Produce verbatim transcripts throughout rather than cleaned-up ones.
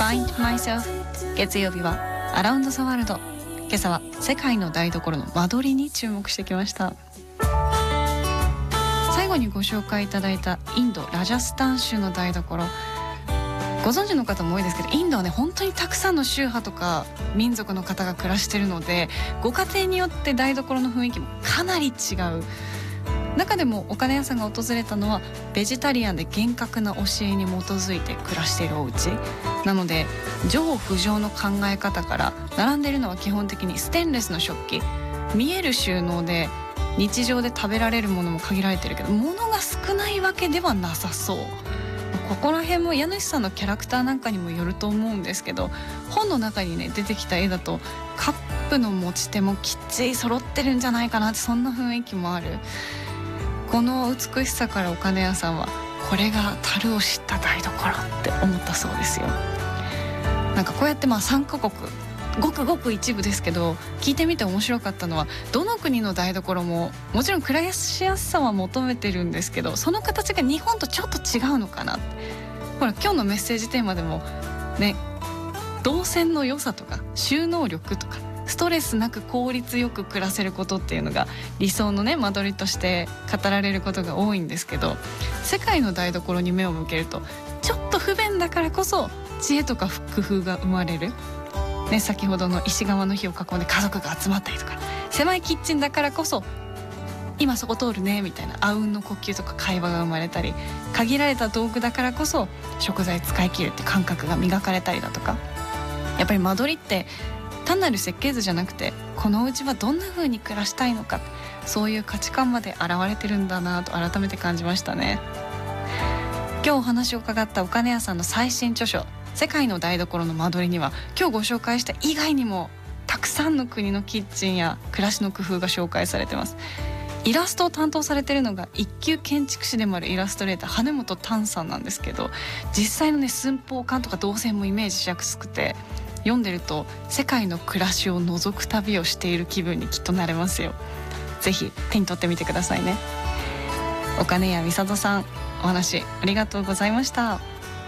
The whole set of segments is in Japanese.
Find Myself 月曜日は Around the World。 今朝は世界の台所の間取りに注目してきました。最後にご紹介いただいたインドラジャスタン州の台所、ご存知の方も多いですけど、インドはね本当にたくさんの宗派とか民族の方が暮らしてるので、ご家庭によって台所の雰囲気もかなり違う。中でもお金屋さんが訪れたのはベジタリアンで厳格な教えに基づいて暮らしているお家なので、上不上の考え方から並んでいるのは基本的にステンレスの食器、見える収納で日常で食べられるものも限られてるけど、物が少ないわけではなさそう。ここら辺も家主さんのキャラクターなんかにもよると思うんですけど、本の中にね出てきた絵だとカップの持ち手もきっちり揃ってるんじゃないかなって、そんな雰囲気もある。この美しさからお金屋さんはこれが樽を知った台所って思ったそうですよ。なんかこうやってまあさんカ国ごくごく一部ですけど、聞いてみて面白かったのは、どの国の台所ももちろん暮らしやすさは求めてるんですけど、その形が日本とちょっと違うのかな。ほら今日のメッセージテーマでもね、動線の良さとか収納力とかストレスなく効率よく暮らせることっていうのが理想のね間取りとして語られることが多いんですけど、世界の台所に目を向けるとちょっと不便だからこそ知恵とか工夫が生まれる、ね、先ほどの石窯の火を囲んで家族が集まったりとか、狭いキッチンだからこそ今そこ通るねみたいなあうんの呼吸とか会話が生まれたり、限られた道具だからこそ食材使い切るって感覚が磨かれたりだとか、やっぱり間取りって単なる設計図じゃなくて、このうちはどんな風に暮らしたいのか、そういう価値観まで現れてるんだなと改めて感じましたね。今日お話を伺ったお金屋さんの最新著書世界の台所の間取りには、今日ご紹介した以外にもたくさんの国のキッチンや暮らしの工夫が紹介されてます。イラストを担当されているのが一級建築士でもあるイラストレーター羽本丹さんなんですけど、実際のね寸法感とか動線もイメージしやすくて、読んでると世界の暮らしを覗く旅をしている気分にきっとなれますよ。ぜひ手に取ってみてくださいね。岡根谷美里さん、お話ありがとうございました。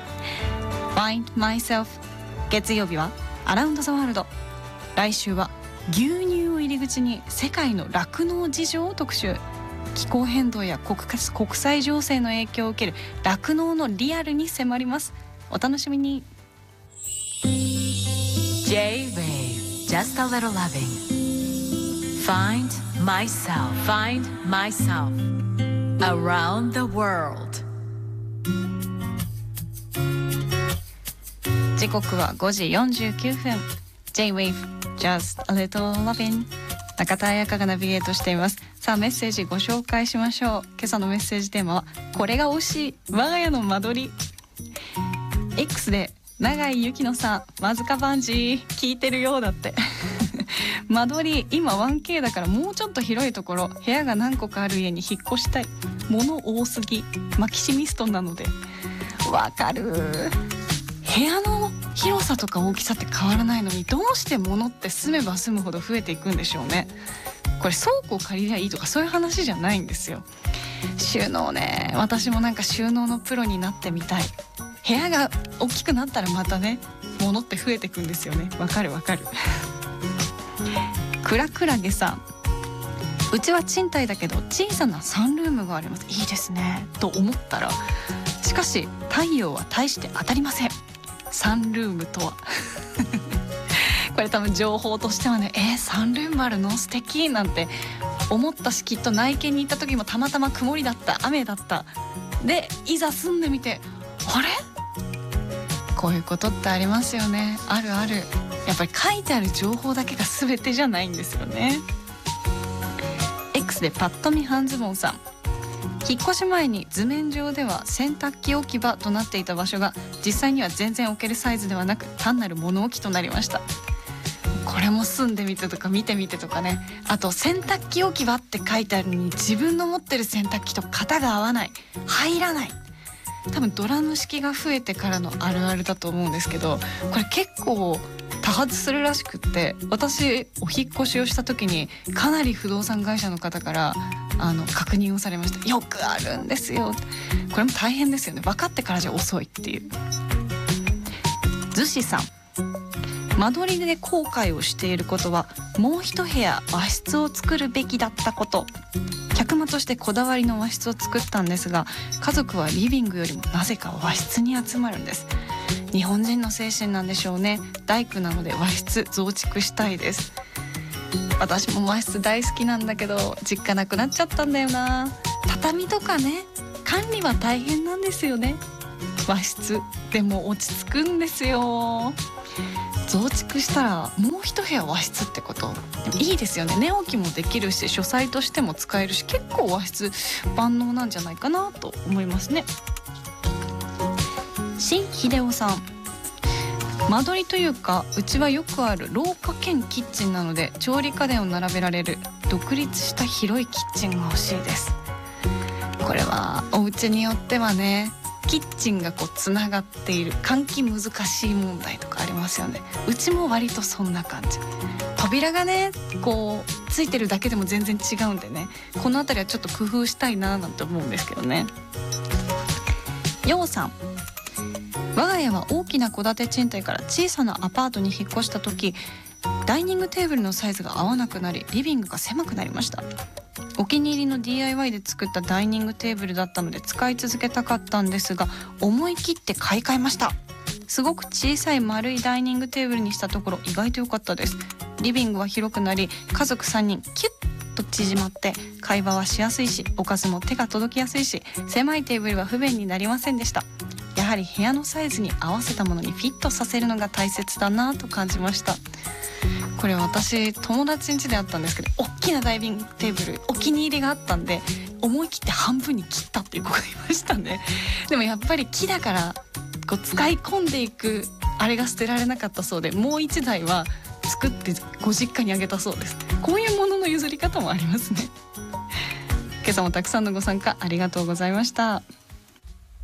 Find Myself 月曜日は Around the World。 来週は牛乳を入り口に世界の酪農事情を特集。気候変動や 国, 国際情勢の影響を受ける酪農のリアルに迫ります。お楽しみに。 J-Wave Just a Little Loving Find Myself Find Myself Around the World。 時刻はごじよんじゅうきゅうふん。 J-Wave Just a Little Loving、 中田彩香がナビゲートしています。さあメッセージご紹介しましょう。今朝のメッセージテーマはこれが惜しい我が家の間取り。 X で永井ゆきのさん、わずかバンジー聞いてるようだって間取り今 ワンケー だからもうちょっと広いところ、部屋が何個かある家に引っ越したい。物多すぎ、マキシミストなので。わかる。部屋の広さとか大きさって変わらないのに、どうして物って住めば住むほど増えていくんでしょうね。これ倉庫を借りりゃいいとかそういう話じゃないんですよ。収納ね、私もなんか収納のプロになってみたい。部屋が大きくなったらまたね物って増えていくんですよね。わかるわかるクラクラゲさん、うちは賃貸だけど小さなサンルームがあります。いいですねと思ったら、しかし太陽は大して当たりません。サンルームとはこれ多分情報としてはね、えー、サンルームあるの素敵なんて思ったし、きっと内見に行った時もたまたま曇りだった、雨だった。でいざ住んでみて、あれこういうことってありますよね。あるある。やっぱり書いてある情報だけが全てじゃないんですよね。 X でパッと見半ズボンさん、引っ越し前に図面上では洗濯機置き場となっていた場所が実際には全然置けるサイズではなく単なる物置となりました。これも住んでみてとか見てみてとかね。あと洗濯機置き場って書いてあるのに自分の持ってる洗濯機と型が合わない、入らない。多分ドラム式が増えてからのあるあるだと思うんですけど、これ結構多発するらしくって、私お引っ越しをした時にかなり不動産会社の方からあの確認をされました。よくあるんですよ。これも大変ですよね。分かってからじゃ遅いっていう。 逗子さん、間取りで後悔をしていることはもう一部屋和室を作るべきだったこと。客間としてこだわりの和室を作ったんですが、家族はリビングよりもなぜか和室に集まるんです。日本人の精神なんでしょうね。大工なので和室増築したいです。私も和室大好きなんだけど実家なくなっちゃったんだよな。畳とかね、管理は大変なんですよね。和室でも落ち着くんですよ。増築したらもう一部屋和室ってこと。でもいいですよね。寝起きもできるし書斎としても使えるし、結構和室万能なんじゃないかなと思いますね。新秀夫さん、間取りというかうちはよくある廊下兼キッチンなので、調理家電を並べられる独立した広いキッチンが欲しいです。これはお家によってはね、キッチンがこうつながっている換気難しい問題とかありますよね。うちも割とそんな感じ。扉がねこうついてるだけでも全然違うんでね、このあたりはちょっと工夫したいななんて思うんですけどね。ようさん、我が家は大きな戸建て賃貸から小さなアパートに引っ越した時、ダイニングテーブルのサイズが合わなくなりリビングが狭くなりました。お気に入りの ディーアイワイ で作ったダイニングテーブルだったので使い続けたかったんですが、思い切って買い替えました。すごく小さい丸いダイニングテーブルにしたところ意外と良かったです。リビングは広くなり家族さんにんキュッと縮まって会話はしやすいし、おかずも手が届きやすいし、狭いテーブルは不便になりませんでした。やはり部屋のサイズに合わせたものにフィットさせるのが大切だなと感じました。これ私友達ん家であったんですけど、大きなダイニングテーブルお気に入りがあったんで思い切って半分に切ったっていう子がいましたね。でもやっぱり木だからこう使い込んでいくあれが捨てられなかったそうで、もう一台は作ってご実家にあげたそうです。こういうものの譲り方もありますね。今朝もたくさんのご参加ありがとうございました。